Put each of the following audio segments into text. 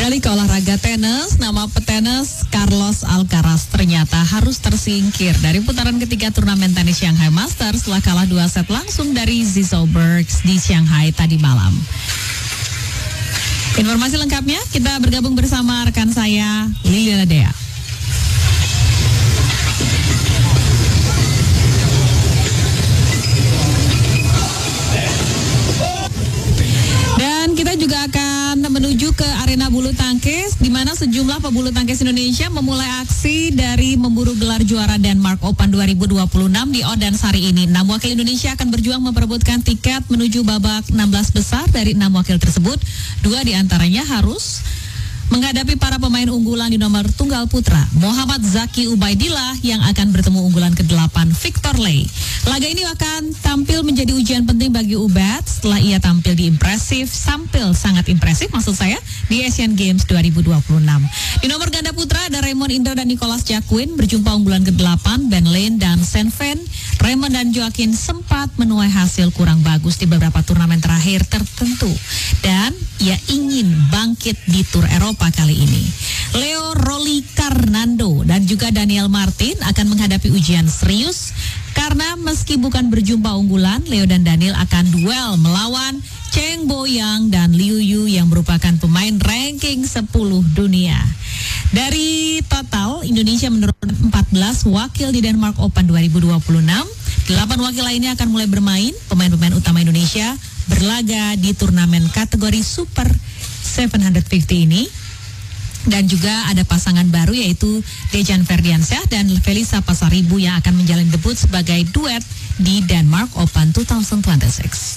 Beralih ke olahraga tenis, nama petenis Carlos Alcaraz ternyata harus tersingkir dari putaran ketiga turnamen tenis Shanghai Masters setelah kalah 2 set langsung dari Zizo Bergs di Shanghai tadi malam. Informasi lengkapnya kita bergabung bersama rekan saya Liliana Dea. Dan kita juga akan menuju ke arena bulu tangkis di mana sejumlah pebulu tangkis Indonesia memulai aksi dari memburu gelar juara Denmark Open 2026 di Odense hari ini. 6 wakil Indonesia akan berjuang memperebutkan tiket menuju babak 16 besar. Dari 6 wakil tersebut, 2 diantaranya harus menghadapi para pemain unggulan di nomor tunggal putra, Muhammad Zaki Ubaidillah yang akan bertemu unggulan ke-8 Victor Lei. Laga ini akan tampil menjadi ujian penting bagi Ubed setelah ia tampil sangat impresif di Asian Games 2026. Di nomor ganda putra ada Raymond Indra dan Nicholas Jacquin berjumpa unggulan ke-8 Ben Lane dan Senven. Raymond dan Joaquin sempat menuai hasil kurang bagus di beberapa turnamen terakhir tertentu dan ia ingin bangkit di Tour Eropa kali ini. Leo Rolly-Carnando dan juga Daniel Martin akan menghadapi ujian serius karena meski bukan berjumpa unggulan, Leo dan Daniel akan duel melawan Cheng Boyang dan Liu Yu yang merupakan pemain ranking 10 dunia. Dari total, Indonesia menurunkan 14 wakil di Denmark Open 2026. 8 wakil lainnya akan mulai bermain. Pemain-pemain utama Indonesia berlaga di turnamen kategori Super 750 ini. Dan juga ada pasangan baru yaitu Dejan Ferdiansyah dan Felisa Pasaribu yang akan menjalani debut sebagai duet di Denmark Open 2026.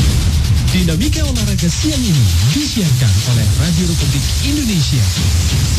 Dinamika olahraga siang ini disiarkan oleh Radio Republik Indonesia.